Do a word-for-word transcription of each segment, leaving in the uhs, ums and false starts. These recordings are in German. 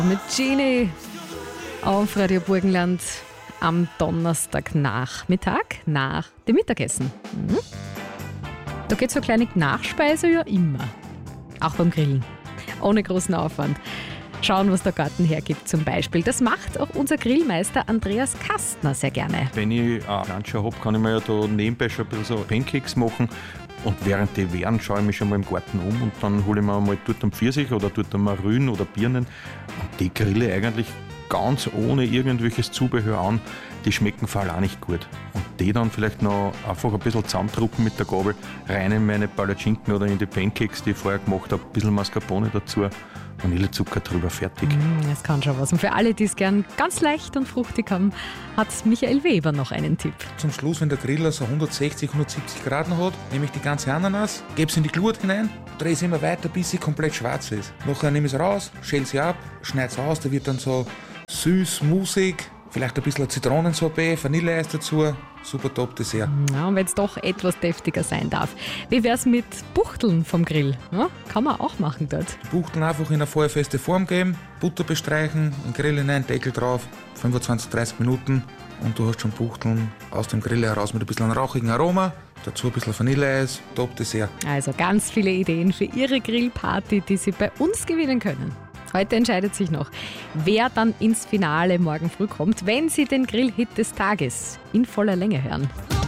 Mit Genie auf Radio Burgenland am Donnerstagnachmittag nach dem Mittagessen. Mhm. Da geht so eine kleine Nachspeise ja immer. Auch beim Grillen. Ohne großen Aufwand. Schauen, was der Garten hergibt zum Beispiel. Das macht auch unser Grillmeister Andreas Kastner sehr gerne. Wenn ich eine Plancha habe, kann ich mir ja da nebenbei schon ein bisschen so Pancakes machen. Und während die wären, schaue ich mich schon mal im Garten um und dann hole ich mir mal dort einen Pfirsich oder dort einen Rüben oder Birnen. Und die grille ich eigentlich ganz ohne irgendwelches Zubehör an. Die schmecken vor allem auch nicht gut. Und die dann vielleicht noch einfach ein bisschen zusammendrucken mit der Gabel, rein in meine Palatschinken oder in die Pancakes, die ich vorher gemacht habe, ein bisschen Mascarpone dazu, Vanillezucker drüber, fertig. Mm, das kann schon was. Und für alle, die es gern ganz leicht und fruchtig haben, hat Michael Weber noch einen Tipp. Zum Schluss, wenn der Griller so hundertsechzig, hundertsiebzig Grad noch hat, nehme ich die ganze Ananas, gebe sie in die Glut hinein, drehe sie immer weiter, bis sie komplett schwarz ist. Nachher nehme ich sie raus, schäle sie ab, schneide sie aus, da wird dann so süß, musig, vielleicht ein bisschen Zitronensorbet, Vanilleeis dazu. Super top Dessert. Ja, und wenn es doch etwas deftiger sein darf. Wie wär's mit Buchteln vom Grill? Ja, kann man auch machen dort. Die Buchteln einfach in eine feuerfeste Form geben, Butter bestreichen, in den Grill hinein, Deckel drauf, fünfundzwanzig, dreißig Minuten und du hast schon Buchteln aus dem Grill heraus mit ein bisschen einem rauchigen Aroma. Dazu ein bisschen Vanilleeis, top Dessert. Also ganz viele Ideen für Ihre Grillparty, die Sie bei uns gewinnen können. Heute entscheidet sich noch, wer dann ins Finale morgen früh kommt, wenn Sie den Grillhit des Tages in voller Länge hören.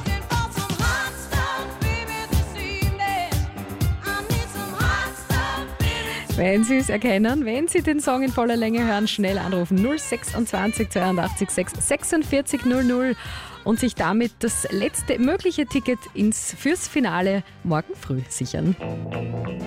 Wenn Sie es erkennen, wenn Sie den Song in voller Länge hören, schnell anrufen null sechsundzwanzig zweiundachtzig sechs sechsundvierzig null null und sich damit das letzte mögliche Ticket ins, fürs Finale morgen früh sichern.